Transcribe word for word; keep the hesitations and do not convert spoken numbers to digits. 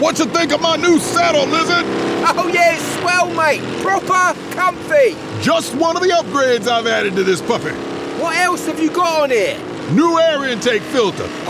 What you think of my new saddle, Lizard? Oh yeah, it's swell, mate. Proper comfy. Just one of the upgrades I've added to this puppy. What else have you got on here? New air intake filter.